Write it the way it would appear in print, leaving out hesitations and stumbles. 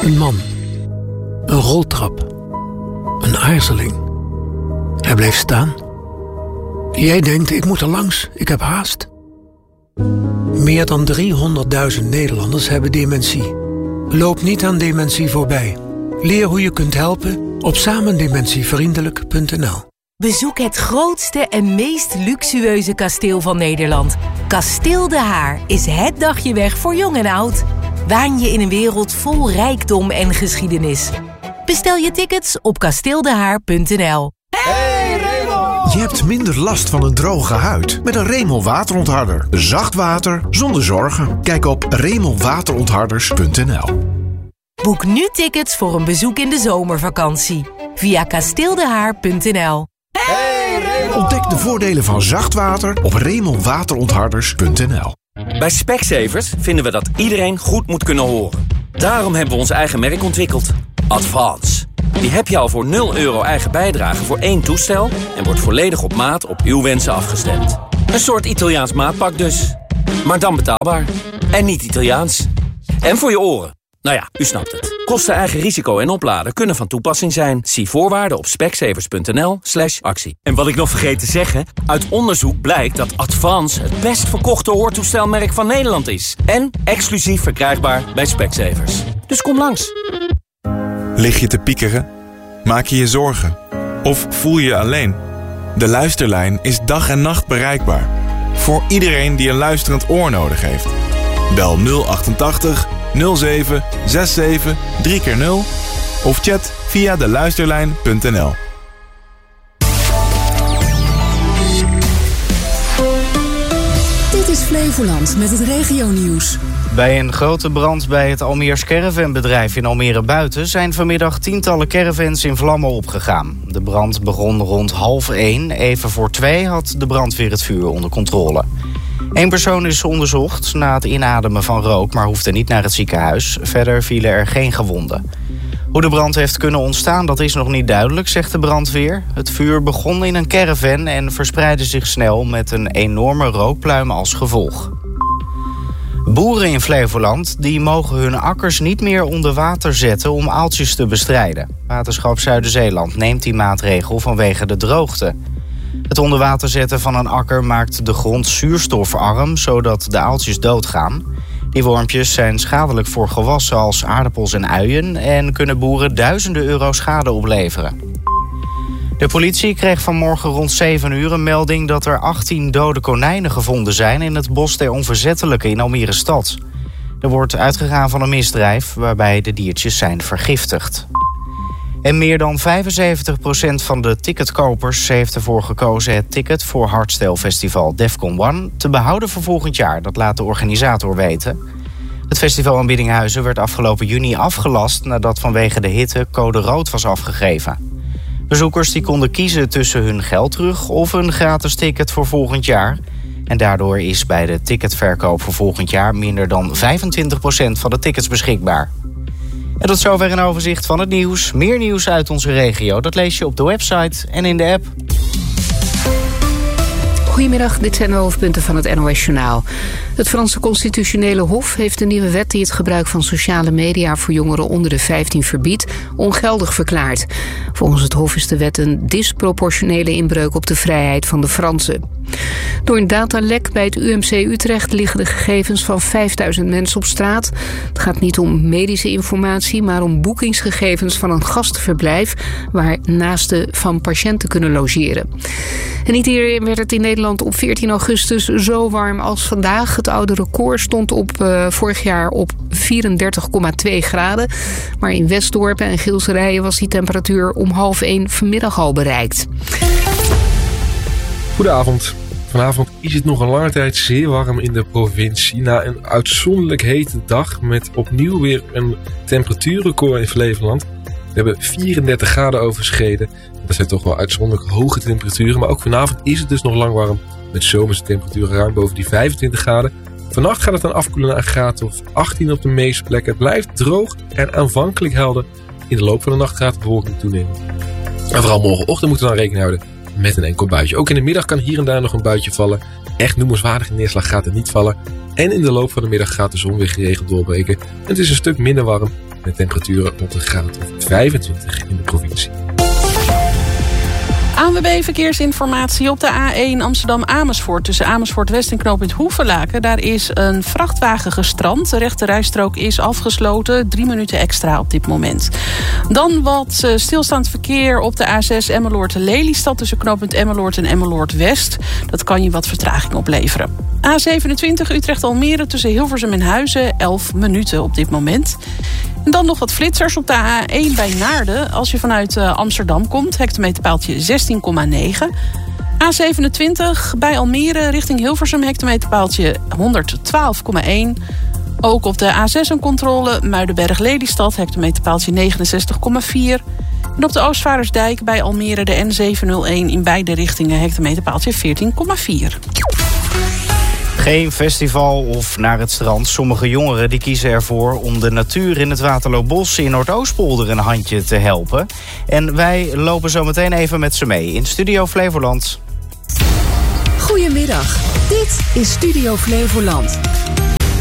Een man. Een roltrap. Een aarzeling. Hij bleef staan. Jij denkt, ik moet er langs, ik heb haast. Meer dan 300.000 Nederlanders hebben dementie. Loop niet aan dementie voorbij. Leer hoe je kunt helpen op samendementievriendelijk.nl. Bezoek het grootste en meest luxueuze kasteel van Nederland. Kasteel De Haar is het dagje weg voor jong en oud. Waan je in een wereld vol rijkdom en geschiedenis. Bestel je tickets op kasteeldehaar.nl. Hey Raymond! Je hebt minder last van een droge huid met een Remel waterontharder. Zacht water zonder zorgen. Kijk op remelwaterontharders.nl. Boek nu tickets voor een bezoek in de zomervakantie via kasteeldehaar.nl. Hey Raymond! Ontdek de voordelen van zacht water op remelwaterontharders.nl. Bij Specsavers vinden we dat iedereen goed moet kunnen horen. Daarom hebben we ons eigen merk ontwikkeld. Advance. Die heb je al voor €0 eigen bijdrage voor 1 toestel en wordt volledig op maat op uw wensen afgestemd. Een soort Italiaans maatpak dus. Maar dan betaalbaar. En niet Italiaans. En voor je oren. Nou ja, u snapt het. Kosten, eigen risico en opladen kunnen van toepassing zijn. Zie voorwaarden op specsavers.nl/actie. En wat ik nog vergeet te zeggen, uit onderzoek blijkt dat Advance het best verkochte hoortoestelmerk van Nederland is. En exclusief verkrijgbaar bij Specsavers. Dus kom langs. Lig je te piekeren? Maak je je zorgen? Of voel je je alleen? De Luisterlijn is dag en nacht bereikbaar. Voor iedereen die een luisterend oor nodig heeft. Bel 088 07 67 3x0 of chat via deluisterlijn.nl. Dit is Flevoland met het regionieuws. Bij een grote brand bij het Almeers caravanbedrijf in Almere Buiten zijn vanmiddag tientallen caravans in vlammen opgegaan. De brand begon rond 12:30. Even voor 2 had de brandweer het vuur onder controle. 1 persoon is onderzocht na het inademen van rook, maar hoefde niet naar het ziekenhuis. Verder vielen er geen gewonden. Hoe de brand heeft kunnen ontstaan, dat is nog niet duidelijk, zegt de brandweer. Het vuur begon in een caravan en verspreidde zich snel met een enorme rookpluim als gevolg. Boeren in Flevoland die mogen hun akkers niet meer onder water zetten om aaltjes te bestrijden. Waterschap Zuiderzeeland neemt die maatregel vanwege de droogte. Het onder water zetten van een akker maakt de grond zuurstofarm, zodat de aaltjes doodgaan. Die wormpjes zijn schadelijk voor gewassen als aardappels en uien en kunnen boeren duizenden euro schade opleveren. De politie kreeg vanmorgen rond 7 uur een melding dat er 18 dode konijnen gevonden zijn in het Bos der Onverzettelijken in Almere stad. Er wordt uitgegaan van een misdrijf waarbij de diertjes zijn vergiftigd. En meer dan 75% van de ticketkopers heeft ervoor gekozen het ticket voor Hardstyle Festival Defcon One te behouden voor volgend jaar. Dat laat de organisator weten. Het festival in Biddinghuizen werd afgelopen juni afgelast nadat vanwege de hitte code rood was afgegeven. Bezoekers die konden kiezen tussen hun geld terug of een gratis ticket voor volgend jaar. En daardoor is bij de ticketverkoop voor volgend jaar minder dan 25% van de tickets beschikbaar. En tot zover een overzicht van het nieuws. Meer nieuws uit onze regio, dat lees je op de website en in de app. Goedemiddag, dit zijn de hoofdpunten van het NOS-journaal. Het Franse Constitutionele Hof heeft een nieuwe wet die het gebruik van sociale media voor jongeren onder de 15 verbiedt, ongeldig verklaard. Volgens het Hof is de wet een disproportionele inbreuk op de vrijheid van de Fransen. Door een datalek bij het UMC Utrecht liggen de gegevens van 5000 mensen op straat. Het gaat niet om medische informatie, maar om boekingsgegevens van een gastverblijf waar naasten van patiënten kunnen logeren. En niet eerder werd het in Nederland op 14 augustus zo warm als vandaag. Het oude record stond vorig jaar op 34,2 graden. Maar in Westdorpen en Gilserijen was die temperatuur om 12:30 vanmiddag al bereikt. Goedenavond. Vanavond is het nog een lange tijd zeer warm in de provincie. Na een uitzonderlijk hete dag met opnieuw weer een temperatuurrecord in Flevoland. We hebben 34 graden overschreden. Dat zijn toch wel uitzonderlijk hoge temperaturen. Maar ook vanavond is het dus nog lang warm. Met zomerse temperaturen ruim boven die 25 graden. Vannacht gaat het dan afkoelen naar een graad of 18 op de meeste plekken. Het blijft droog en aanvankelijk helder. In de loop van de nacht gaat de bewolking toenemen. En vooral morgenochtend moeten we dan rekening houden met een enkel buitje. Ook in de middag kan hier en daar nog een buitje vallen. Echt noemenswaardige neerslag gaat er niet vallen. En in de loop van de middag gaat de zon weer geregeld doorbreken. En het is een stuk minder warm. Met temperaturen rond een graad of 25 in de provincie. ANWB Verkeersinformatie op de A1 Amsterdam-Amersfoort. Tussen Amersfoort-West en knooppunt Hoevelaken. Daar is een vrachtwagen gestrand. De rechterrijstrook is afgesloten. 3 minuten extra op dit moment. Dan wat stilstaand verkeer op de A6 Emmeloord-Lelystad. Tussen knooppunt Emmeloord en Emmeloord-West. Dat kan je wat vertraging opleveren. A27 Utrecht-Almere tussen Hilversum en Huizen. 11 minuten op dit moment. En dan nog wat flitsers op de A1 bij Naarden. Als je vanuit Amsterdam komt, hectometerpaaltje 16,9. A27 bij Almere richting Hilversum, hectometerpaaltje 112,1. Ook op de A6 een controle, Muidenberg-Lelystad, hectometerpaaltje 69,4. En op de Oostvaardersdijk bij Almere de N701 in beide richtingen, hectometerpaaltje 14,4. Geen festival of naar het strand. Sommige jongeren die kiezen ervoor om de natuur in het Waterloobos in Noordoostpolder een handje te helpen. En wij lopen zo meteen even met ze mee in Studio Flevoland. Goedemiddag, dit is Studio Flevoland.